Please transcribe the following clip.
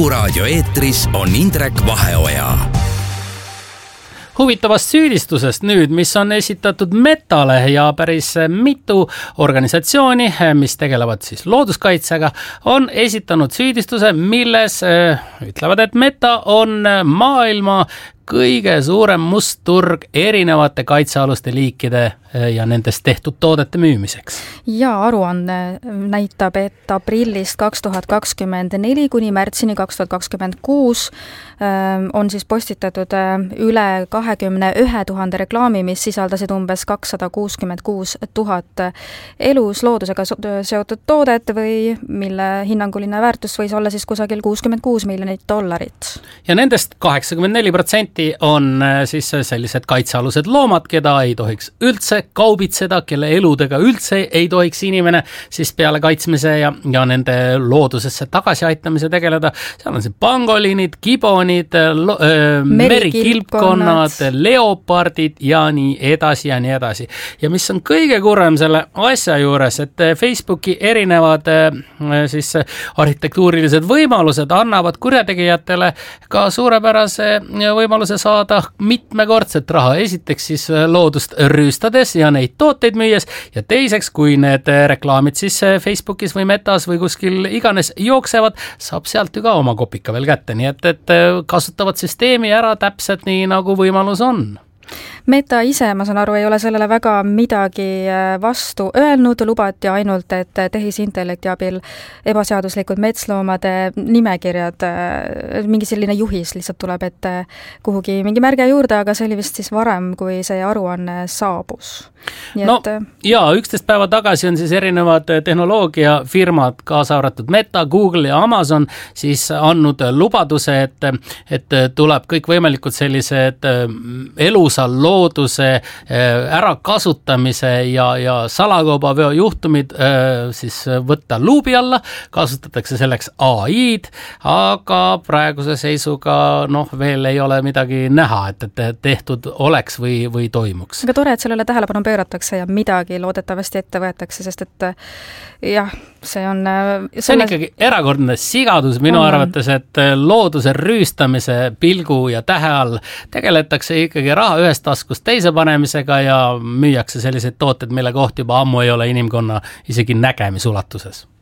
Kuku raadio eetris on Indrek Vaheoja. Huvitavast süüdistusest nüüd, mis on esitatud Metale ja päris mitu organisatsiooni, mis tegelevad siis looduskaitsega, on esitanud süüdistuse, milles ütlevad, et Meta on maailma kõige suurem must turg erinevate kaitsealuste liikide ja nendest tehtud toodete müümiseks. Ja aruanne näitab, et aprillist 2024 kuni märtsini 2026 on siis postitatud üle 21 000 reklaami, mis sisaldasid umbes 266 000 elus loodusega seotud toodet või mille hinnanguline väärtus võis olla siis kusagil $66 miljonit. Ja nendest 84% on siis sellised kaitsealused loomad, keda ei tohiks üldse kaubitseda, kelle eludega üldse ei tohiks inimene siis peale kaitsmise ja nende loodusesse tagasiaitamise tegeleda. Seal on see pangoliinid, gibonid, merikilpkonnad, leopardid ja nii edasi ja nii edasi. Ja mis on kõige kurvem selle asja juures, et Facebooki erinevad siis arhitektuurilised võimalused annavad kurjategijatele ka suurepärase võimaluse saada mitmekordset raha. Esiteks siis loodust rüüstades ja neid tooteid müües ja teiseks, kui need reklaamid siis Facebookis või Metas või kuskil iganes jooksevad, saab sealt ju ka oma kopika veel kätte, nii et kasutavad süsteemi ära täpselt nii, nagu võimalus on. Meta ise, ma saan aru, ei ole sellele väga midagi vastu öelnud, lubati ainult, et tehisintellekti abil ebaseaduslikud metsloomade nimekirjad, mingi selline juhis lihtsalt tuleb, et kuhugi mingi märge juurde, aga see oli vist siis varem, kui see aruanne saabus. No, ja 11 päeva tagasi on siis erinevad tehnoloogiafirmad, kaasa arvatud Meta, Google ja Amazon siis andnud lubaduse, et tuleb kõik võimalikud sellised elusa looduse ärakasutamise ja salakaubaveo juhtumid siis võtta luubi alla, kasutatakse selleks AI-d, aga praeguse seisuga veel ei ole midagi näha, et tehtud oleks või toimuks. Aga tore, et sellele tähelepanu pööratakse ja midagi loodetavasti ette võetakse, sest et jah, see on ikkagi erakordne sigadus minu arvates, et looduse rüüstamise pilgu ja tähe all tegeletakse ikkagi raha ühest taskust teise panemisega ja müüakse selliseid tooted, mille koht juba ammu ei ole inimkonna isegi nägemisulatuses.